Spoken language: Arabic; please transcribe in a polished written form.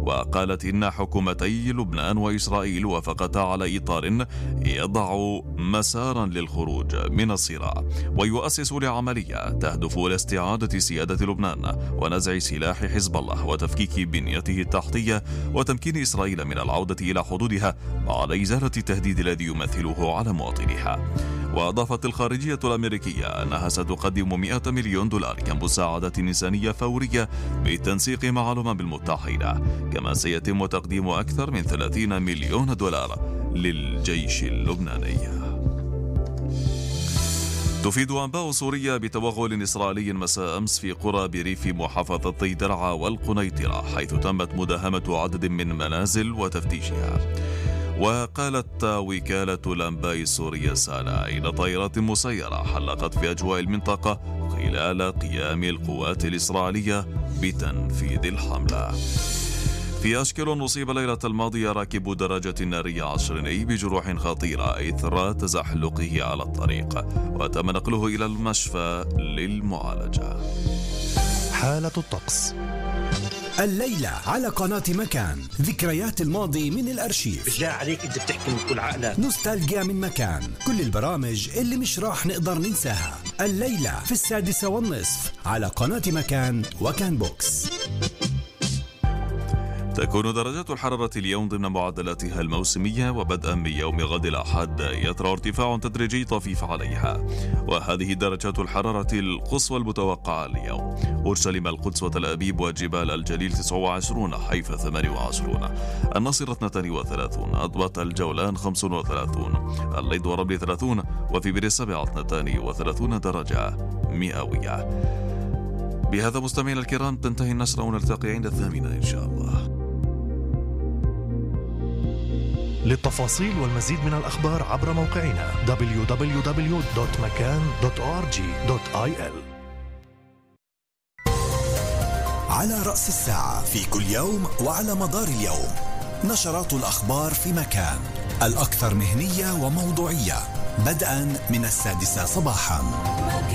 وقالت إن حكومتي لبنان وإسرائيل وافقتا على إطار يضع مسارا للخروج من الصراع ويؤسس لعملية تهدف إلى استعادة سيادة لبنان ونزع سلاح حزب الله وتفكيك بنيته التحتية وتمكين إسرائيل من العودة إلى حدودها بعد إزالة التهديد الذي يمثله على مواطنيها. وأضافت الخارجية الأمريكية أنها ستقدم 100 مليون دولار كمساعدة إنسانية فورية بالتنسيق مع الأمم المتحدة، كما سيتم تقديم أكثر من 30 مليون دولار للجيش اللبناني. تفيد أنباء سوريا بتوغل إسرائيلي مساء أمس في قرى بريف محافظتي درعا والقنيطرة، حيث تمت مداهمة عدد من منازل وتفتيشها. وقالت وكالة الأنباء السورية سانا إن طائرات مسيرة حلقت في أجواء المنطقة خلال قيام القوات الإسرائيلية بتنفيذ الحملة. في أشكال أصيب ليلة الماضية راكب دراجة نارية 20 بجروح خطيرة إثر تزحلقه على الطريق، وتم نقله إلى المشفى للمعالجة. حالة الطقس الليلة على قناة مكان، ذكريات الماضي من الأرشيف. بالله عليك أنت بتحكي من كل عقلك. نوستالجيا من مكان، كل البرامج اللي مش راح نقدر ننساها. الليلة في 6:30 على قناة مكان وكان بوكس. تكون درجات الحرارة اليوم ضمن معدلاتها الموسمية، وبدءا من يوم غد الأحد يطرأ ارتفاع تدريجي طفيف عليها. وهذه درجات الحرارة القصوى المتوقعة اليوم: أورشليم، القدس، وتل أبيب وجبال الجليل 29، حيفا 28، الناصرة 32، أضبط، الجولان 35، الليد ورمل 30، وفي بئر السبع 32 درجة مئوية. بهذا مستمعينا الكرام تنتهي النشرة، ونلتقي عند 8 إن شاء الله. للتفاصيل والمزيد من الأخبار عبر موقعنا www.makan.org.il. على رأس الساعة في كل يوم وعلى مدار اليوم نشرات الأخبار في مكان، الأكثر مهنية وموضوعية، بدءا من 6 صباحا.